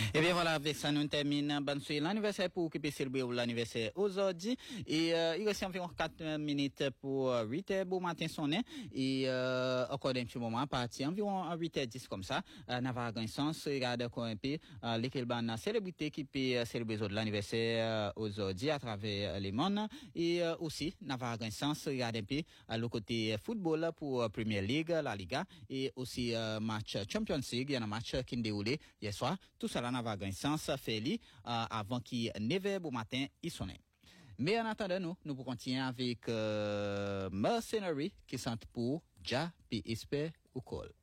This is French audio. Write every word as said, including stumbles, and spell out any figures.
Et bien voilà, avec ça nous terminons ben, sur l'anniversaire pour occuper célébrer l'anniversaire aujourd'hui. Et euh, il reste environ quatre minutes pour huit heures bon matin sonné. Et euh, encore un petit moment, à partir environ à huit heures dix comme ça, euh, n'a pas grand sens, regarde encore un peu euh, l'équipe de célébrité qui peut célébrer l'anniversaire euh, aujourd'hui à travers les mondes. Et euh, aussi, n'a pas grand sens, regarde un peu euh, le côté football pour Premier League, la Liga, et aussi euh, match Champions League, il y a un match qui est déroulé hier soir. Tout cela n'a pas grand sens, fait li, euh, avant qu'il neuf heures au matin, il sonne. Mais en attendant, nous, nous pouvons continuer avec euh, Mercenary qui sont pour Ja, puis Esper ou Cole.